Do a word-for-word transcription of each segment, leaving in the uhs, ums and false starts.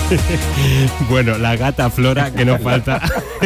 Bueno, la gata Flora que nos falta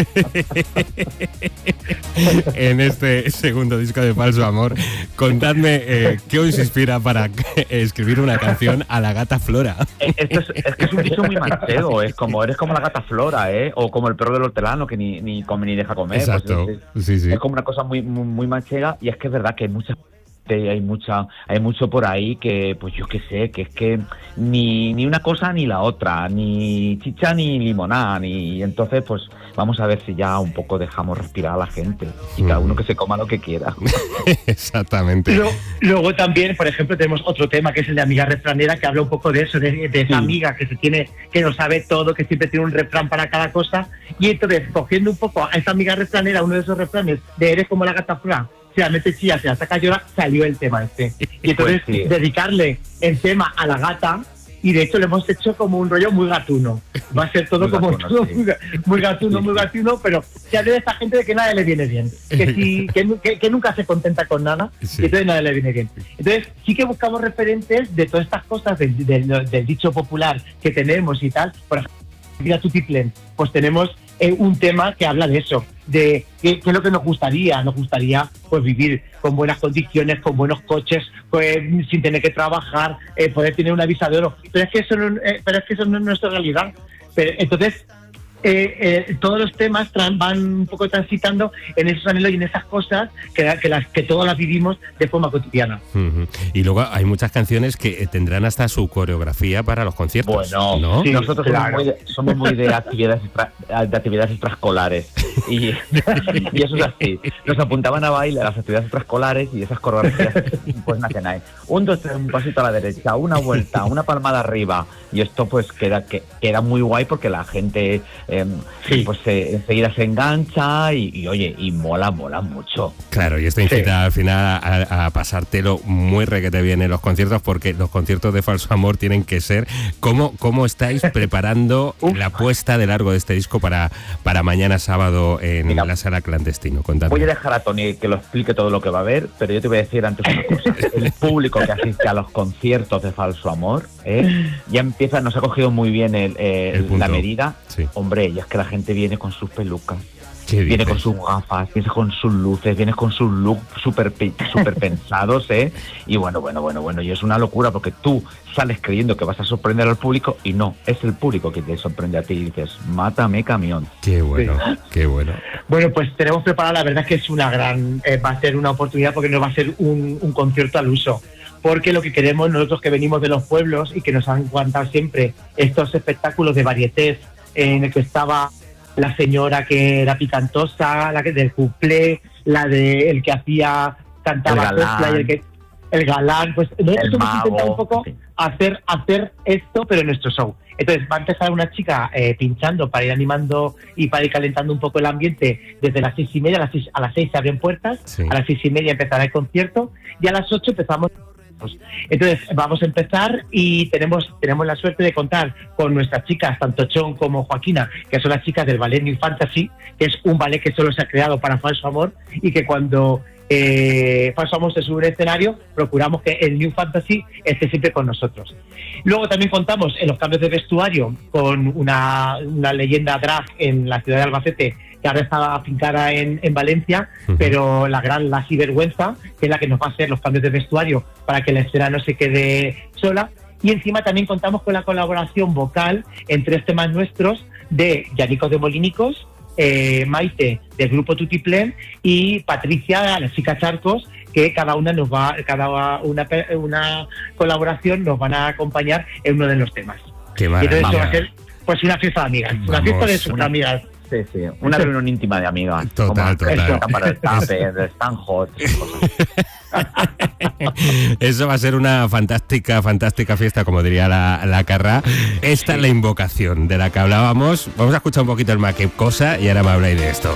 en este segundo disco de Falso Amor. Contadme eh, qué os inspira para escribir una canción a la gata Flora. Esto es, es que es un dicho muy manchego, es como eres como la gata Flora, ¿eh? O como el perro del hortelano que ni, ni come ni deja comer. Exacto, pues es, sí, sí. Es como una cosa muy, muy, muy manchega, y es que es verdad que hay muchas hay mucha hay mucho por ahí que pues yo qué sé, que es que ni ni una cosa ni la otra, ni chicha ni limonada, ni y entonces pues vamos a ver si ya un poco dejamos respirar a la gente y cada uno que se coma lo que quiera. Exactamente. Luego, luego también, por ejemplo, tenemos otro tema que es el de Amiga Refranera, que habla un poco de eso, de, de esa Sí. amiga que se tiene, que no sabe todo, que siempre tiene un refrán para cada cosa, y entonces cogiendo un poco a esa amiga refranera, uno de esos refranes de eres como la gata Flora, se la mete chilla, se la saca a llorar, salió el tema este. Y entonces Pues sí. dedicarle el tema a la gata, y de hecho lo hemos hecho como un rollo muy gatuno. Va a ser todo Muy como gatuno, todo sí. muy, muy gatuno, muy gatuno, pero ya de esta gente de que nada le viene bien. Que, si, que, que, que nunca se contenta con nada, Sí. y entonces nada le viene bien. Entonces sí que buscamos referentes de todas estas cosas del, del, del dicho popular que tenemos y tal. Por ejemplo, mira Tutiplén, pues tenemos eh, un tema que habla de eso, de qué, qué es lo que nos gustaría. Nos gustaría pues vivir con buenas condiciones, con buenos coches, pues, sin tener que trabajar, eh, poder tener una visa de oro. Pero es que eso no, eh, pero es que eso no es nuestra realidad. Pero, entonces, eh, eh, todos los temas tran, van un poco transitando en esos anhelos y en esas cosas que, que, las, que todas las vivimos de forma cotidiana. Uh-huh. Y luego hay muchas canciones que tendrán hasta su coreografía para los conciertos. Bueno, ¿no? sí. nosotros claro. somos, muy de, somos muy de actividades extra, de actividades extraescolares y, y eso es así. Nos apuntaban a baile a las actividades extraescolares y esas coreografías pues nacen ahí. Un, dos, tres, un pasito a la derecha, una vuelta, una palmada arriba, y esto pues queda que, queda muy guay porque la gente eh, Sí. pues eh, enseguida se engancha y, y oye, y mola, mola mucho. Claro, y esto incita sí. al final a, a pasártelo muy requete bien en los conciertos, porque los conciertos de Falso Amor tienen que ser. ¿Cómo, cómo estáis preparando la puesta de largo de este disco para, para mañana sábado en Mira, la Sala Clandestino? Contadme. Voy a dejar a Tony que lo explique todo lo que va a haber, pero yo te voy a decir antes una cosa. El público que asiste a los conciertos de Falso Amor ¿eh? ya empieza, nos ha cogido muy bien el, eh, el la medida. Sí. Hombre, y es que la gente viene con sus pelucas. Viene con sus gafas, viene con sus luces, viene con sus looks súper super pensados, ¿eh? Y bueno, bueno, bueno, bueno, y es una locura porque tú sales creyendo que vas a sorprender al público y no, es el público que te sorprende a ti y dices, mátame camión. Qué bueno, sí. qué bueno. Bueno, pues tenemos preparado, la verdad es que es una gran, eh, va a ser una oportunidad porque no va a ser un, un concierto al uso. Porque lo que queremos nosotros que venimos de los pueblos y que nos han aguantado siempre estos espectáculos de varietés en el que estaba la señora que era picantosa, la que del cuplé, la de el que hacía, cantaba copla y el que el galán, pues nosotros hemos intentado un poco sí. hacer, hacer esto, pero en nuestro show. Entonces va a empezar una chica eh, pinchando para ir animando y para ir calentando un poco el ambiente desde las seis y media, a las seis, a las seis se abren puertas, sí. a las seis y media empezará el concierto y a las ocho empezamos. Entonces vamos a empezar y tenemos tenemos la suerte de contar con nuestras chicas, tanto Chon como Joaquina, que son las chicas del ballet New Fantasy, que es un ballet que solo se ha creado para Falso Amor y que cuando eh, Falso Amor se sube al escenario procuramos que el New Fantasy esté siempre con nosotros. Luego también contamos en los cambios de vestuario con una, una leyenda drag en la ciudad de Albacete, que ahora está afincada en, en Valencia, uh-huh. pero la gran La Cibergüenza, que es la que nos va a hacer los cambios de vestuario para que la escena no se quede sola. Y encima también contamos con la colaboración vocal en tres temas nuestros de Yanicos de Molinicos, eh, Maite del grupo Tutiplén y Patricia, la chica Charcos, que cada una nos va, cada una, una colaboración nos van a acompañar en uno de los temas. Qué maravilla. Y entonces eso va a ser pues una fiesta de amigas, Vamos, una fiesta de sus una... amigas. Sí, sí, una reunión íntima de amigas. Total, como total. Para el tape, el stand hot. Eso va a ser una fantástica, fantástica fiesta, como diría la, la Carrá. Esta sí. es la invocación de la que hablábamos. Vamos a escuchar un poquito el ma qué cosa y ahora me habláis de esto.